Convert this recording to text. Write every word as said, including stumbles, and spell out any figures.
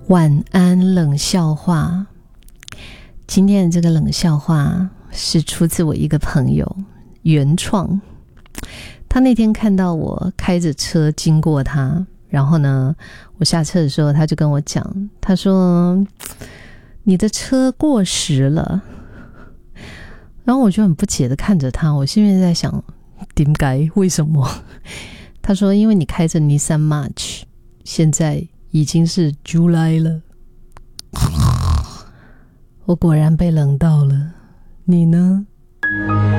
晚安冷笑话。今天的这个冷笑话是出自我一个朋友原创。他那天看到我开着车经过他，然后呢我下车的时候他就跟我讲，他说你的车过时了。然后我就很不解的看着他，我心里在想点解为什么？他说因为你开着 Nissan March， 现在已经是 July 了。我果然被冷到了，你呢？